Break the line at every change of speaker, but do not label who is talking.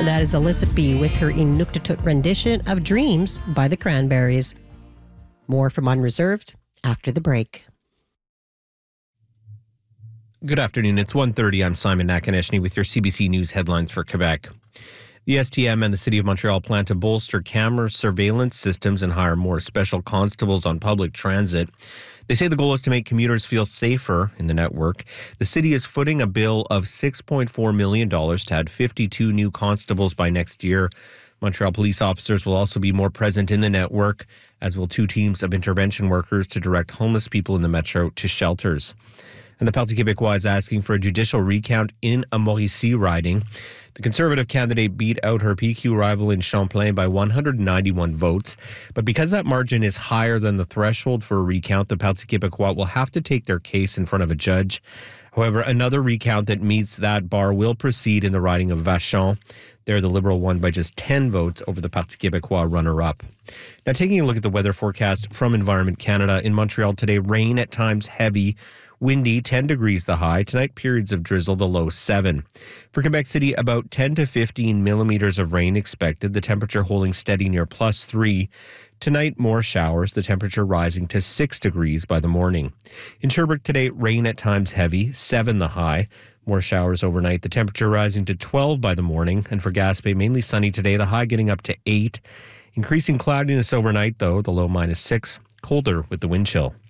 And that is Alyssa B. with her Inuktitut rendition of Dreams by the Cranberries. More from Unreserved after the break.
Good afternoon. It's 1:30. I'm Simon Nakaneshny with your CBC News headlines for Quebec. The STM and the City of Montreal plan to bolster camera surveillance systems and hire more special constables on public transit. They say the goal is to make commuters feel safer in the network. The city is footing a bill of $6.4 million to add 52 new constables by next year. Montreal police officers will also be more present in the network, as will 2 teams of intervention workers to direct homeless people in the metro to shelters. And the Parti Québécois is asking for a judicial recount in a Mauricie riding. The Conservative candidate beat out her PQ rival in Champlain by 191 votes. But because that margin is higher than the threshold for a recount, the Parti Québécois will have to take their case in front of a judge. However, another recount that meets that bar will proceed in the riding of Vachon. There, the Liberal won by just 10 votes over the Parti Québécois runner-up. Now, taking a look at the weather forecast from Environment Canada, in Montreal today, rain at times heavy. Windy, 10 degrees the high. Tonight, periods of drizzle, the low 7. For Quebec City, about 10 to 15 millimeters of rain expected. The temperature holding steady near +3. Tonight, more showers, the temperature rising to 6 degrees by the morning. In Sherbrooke today, rain at times heavy, 7 the high. More showers overnight, the temperature rising to 12 by the morning. And for Gaspé, mainly sunny today, the high getting up to 8. Increasing cloudiness overnight, though, the low -6. Colder with the wind chill.